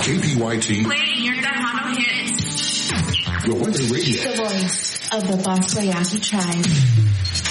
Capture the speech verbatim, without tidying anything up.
K P Y T. Playing your Tejano hits. Your weather radio. The voice of the Boswayaki tribe.